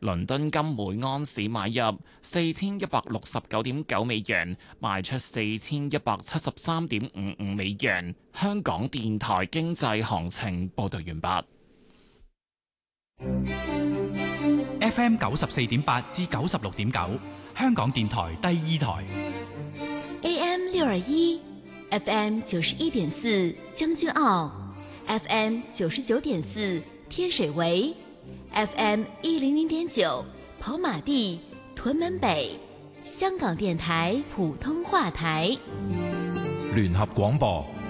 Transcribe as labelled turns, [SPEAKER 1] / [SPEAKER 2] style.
[SPEAKER 1] 倫敦金每盎司買入4169.9美元，賣出4173.55美元。香港電台經濟行情報道完畢。
[SPEAKER 2] FM 94.8至96.9，香港電台第二台。
[SPEAKER 3] AM 621，FM 91.4將軍澳 ，FM 99.4天水圍 ，FM 100.9跑馬地、屯門北，香港電台普通話台。
[SPEAKER 4] 聯合廣播。